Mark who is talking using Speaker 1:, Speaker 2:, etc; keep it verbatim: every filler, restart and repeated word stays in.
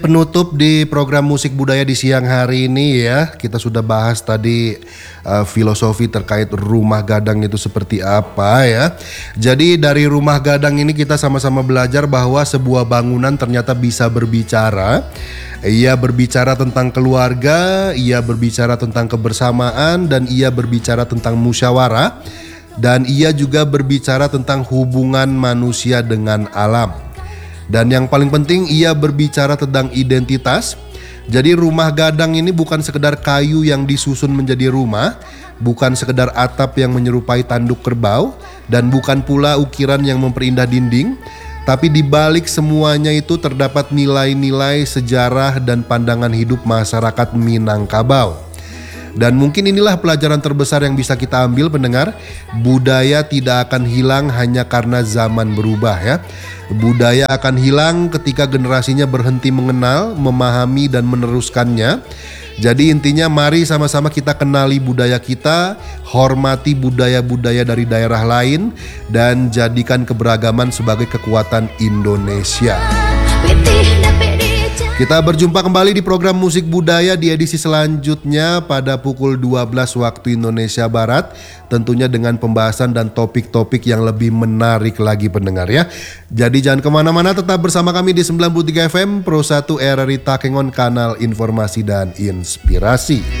Speaker 1: Penutup di program musik budaya di siang hari ini ya, kita sudah bahas tadi uh, filosofi terkait rumah gadang itu seperti apa ya. Jadi dari rumah gadang ini kita sama-sama belajar bahwa sebuah bangunan ternyata bisa berbicara. Ia berbicara tentang keluarga, ia berbicara tentang kebersamaan, dan ia berbicara tentang musyawarah. Dan ia juga berbicara tentang hubungan manusia dengan alam. Dan yang paling penting ia berbicara tentang identitas. Jadi rumah gadang ini bukan sekedar kayu yang disusun menjadi rumah, bukan sekedar atap yang menyerupai tanduk kerbau, dan bukan pula ukiran yang memperindah dinding. Tapi di balik semuanya itu terdapat nilai-nilai sejarah dan pandangan hidup masyarakat Minangkabau. Dan mungkin inilah pelajaran terbesar yang bisa kita ambil pendengar. Budaya tidak akan hilang hanya karena zaman berubah ya. Budaya akan hilang ketika generasinya berhenti mengenal, memahami dan meneruskannya. Jadi intinya mari sama-sama kita kenali budaya kita, hormati budaya-budaya dari daerah lain, dan jadikan keberagaman sebagai kekuatan Indonesia. Kita berjumpa kembali di program Musik Budaya di edisi selanjutnya pada pukul dua belas waktu Indonesia Barat. Tentunya dengan pembahasan dan topik-topik yang lebih menarik lagi pendengar ya. Jadi jangan kemana-mana, tetap bersama kami di sembilan puluh tiga F M Pro satu R R I Takengon, kanal informasi dan inspirasi.